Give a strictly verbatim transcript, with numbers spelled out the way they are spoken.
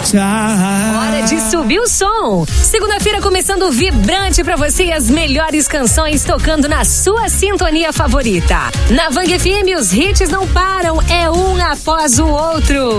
Hora de subir o som. Segunda-feira começando vibrante pra você e as melhores canções tocando na sua sintonia favorita. Na Vang F M os hits não param, é um após o outro.